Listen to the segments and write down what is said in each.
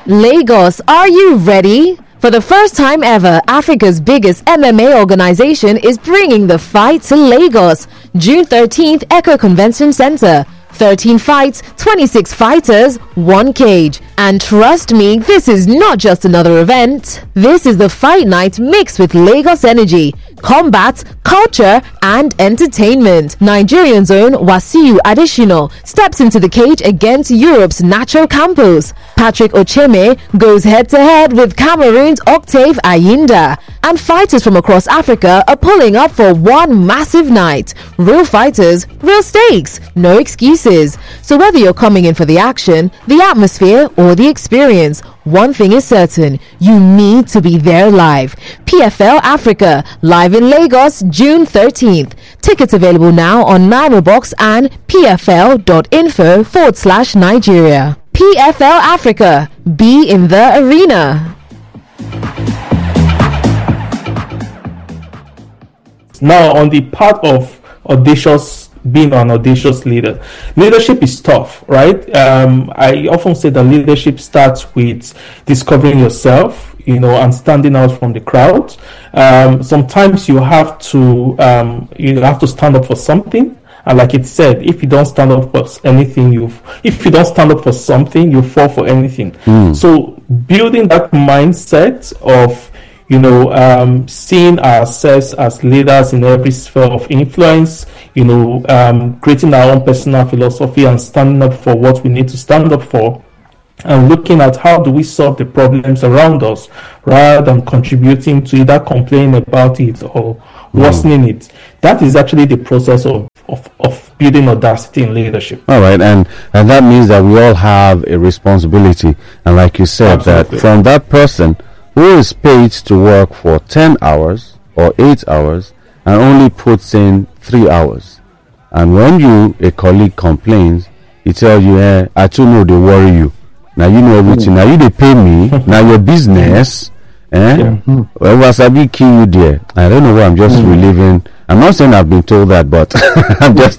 Lagos, are you ready? For the first time ever, Africa's biggest MMA organization is bringing the fight to Lagos. June 13th, Echo Convention Center. 13 fights, 26 fighters, 1 cage. And trust me, this is not just another event. This is the fight night mixed with Lagos energy, combat, culture, and entertainment. Nigerian's own Wasiu Adesina steps into the cage against Europe's Nacho Campos. Patrick Ocheme goes head-to-head with Cameroon's Octave Ayinda. And fighters from across Africa are pulling up for one massive night. Real fighters, real stakes, no excuses. So whether you're coming in for the action, the atmosphere, or the experience, one thing is certain, you need to be there live. PFL Africa, live in Lagos, June 13th. Tickets available now on NiroBox and pfl.info/Nigeria. PFL Africa, be in the arena. Now, on the part of being an audacious leader, leadership is tough, right? I often say that leadership starts with discovering yourself, and standing out from the crowd. Sometimes you have to stand up for something. And like it said, if you don't stand up for anything, if you don't stand up for something, you fall for anything. So building that mindset of seeing ourselves as leaders in every sphere of influence, creating our own personal philosophy and standing up for what we need to stand up for, and looking at how do we solve the problems around us rather than contributing to either complaining about it or worsening it. That is actually the process of building audacity in leadership. All right, and that means that we all have a responsibility. And like you said, Absolutely. that from that person who is paid to work for 10 hours or 8 hours and only puts in 3 hours. And when a colleague complains, he tells you, I too know they worry you. Now you know everything. Now you they pay me. Now your business. Well, was I be key you there? I don't know why I'm just reliving. I'm not saying I've been told that, but I'm just.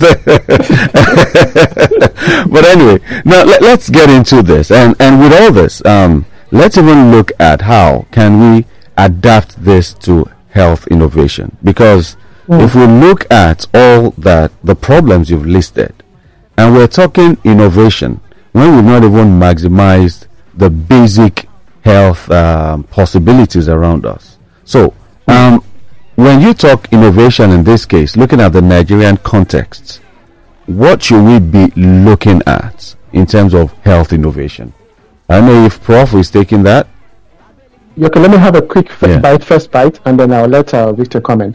But anyway, now let's get into this. And with all this, let's even look at how can we adapt this to health innovation. Because if we look at all the problems you've listed, and we're talking innovation, when we've not even maximized the basic health possibilities around us. So, when you talk innovation in this case, looking at the Nigerian context, what should we be looking at in terms of health innovation? I don't know if Prof is taking that. Okay, let me have a quick first bite, and then I'll let Victor comment.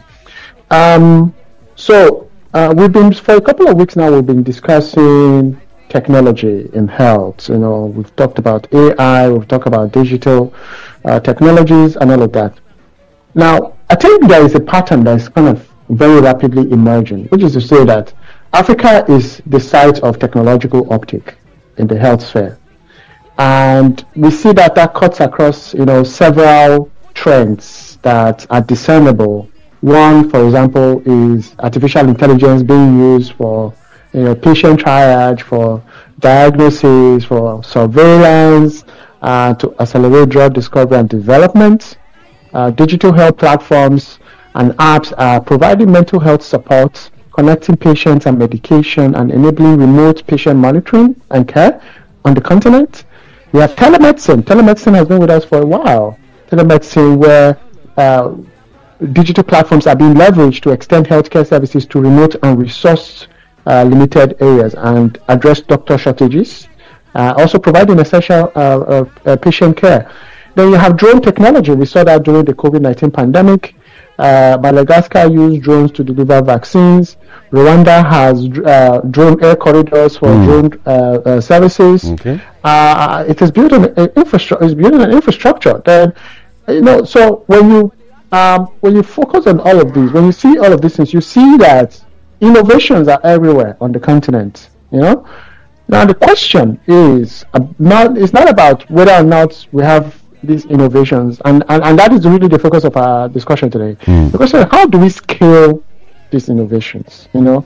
We've been, for a couple of weeks now, we've been discussing technology in health. We've talked about AI, we've talked about digital technologies and all of that. Now, I think there is a pattern that is kind of very rapidly emerging, which is to say that Africa is the site of technological uptake in the health sphere. And we see that cuts across, several trends that are discernible. One, for example, is artificial intelligence being used for patient triage, for diagnosis, for surveillance, to accelerate drug discovery and development. Digital health platforms and apps are providing mental health support, connecting patients and medication, and enabling remote patient monitoring and care on the continent. We have telemedicine. Telemedicine has been with us for a while. Telemedicine, where digital platforms are being leveraged to extend healthcare services to remote and resource limited areas and address doctor shortages, also providing essential patient care. Then you have drone technology. We saw that during the COVID-19 pandemic. Madagascar used drones to deliver vaccines. Rwanda has drone air corridors for drone services. Okay. It is building an infrastructure. Then, so when you focus on all of these, when you see all of these things, you see that innovations are everywhere on the continent. Now the question is it's not about whether or not we have these innovations, and that is really the focus of our discussion today. The question is, how do we scale these innovations, to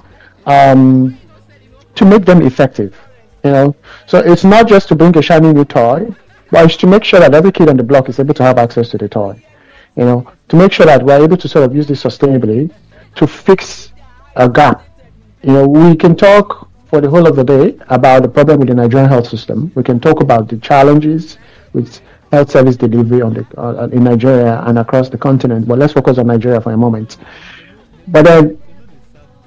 make them effective, So it's not just to bring a shiny new toy but it's to make sure that every kid on the block is able to have access to the toy. To make sure that we're able to sort of use this sustainably to fix a gap. We can talk for the whole of the day about the problem with the Nigerian health system. We can talk about the challenges with health service delivery in Nigeria and across the continent, but let's focus on Nigeria for a moment. But then